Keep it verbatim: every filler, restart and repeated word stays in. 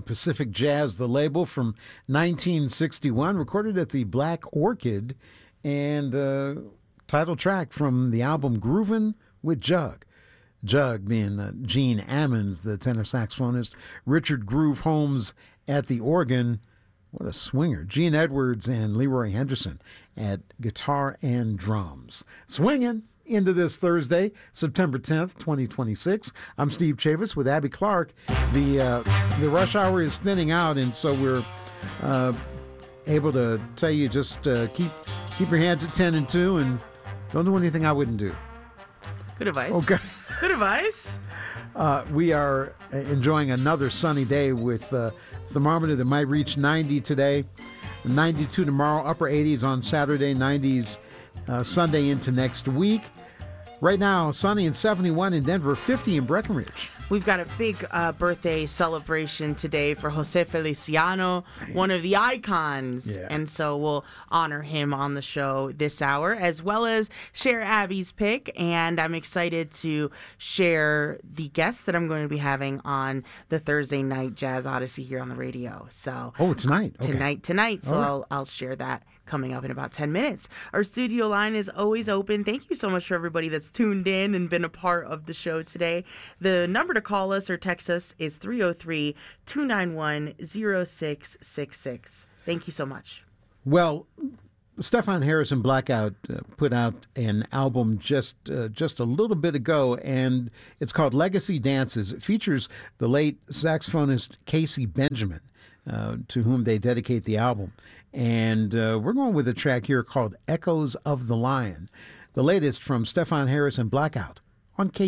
Pacific Jazz, the label, from nineteen sixty-one, recorded at the Black Orchid, and uh, title track from the album Groovin' with Jug. Jug being uh, Gene Ammons, the tenor saxophonist, Richard Groove Holmes at the organ. What a swinger. Gene Edwards and Leroy Henderson at guitar and drums. Swinging into this Thursday, September tenth, twenty twenty-six. I'm Steve Chavis with Abby Clark. The uh, the rush hour is thinning out, and so we're uh, able to tell you just uh, keep keep your hands at ten and two and don't do anything I wouldn't do. Good advice. Okay. Good advice. Uh, we are enjoying another sunny day with uh, thermometer that might reach ninety today, ninety-two tomorrow, upper eighties on Saturday, nineties uh, Sunday into next week. Right now, sunny and seventy-one in Denver, fifty in Breckenridge. We've got a big uh, birthday celebration today for Jose Feliciano, one of the icons. Yeah. And so we'll honor him on the show this hour, as well as share Abby's pick. And I'm excited to share the guests that I'm going to be having on the Thursday night Jazz Odyssey here on the radio. So Oh, tonight. Okay. tonight, tonight. So All right. I'll, I'll share that coming up in about ten minutes. Our studio line is always open. Thank you so much for everybody that's tuned in and been a part of the show today. The number to call us or text us is three oh three, two nine one, oh six six six. Thank you so much. Well, Stefan Harrison Blackout uh, put out an album just uh, just a little bit ago, and it's called Legacy Dances. It features the late saxophonist Casey Benjamin, uh, to whom they dedicate the album. And uh, we're going with a track here called Echoes of the Lion, the latest from Stefan Harrison Blackout on K.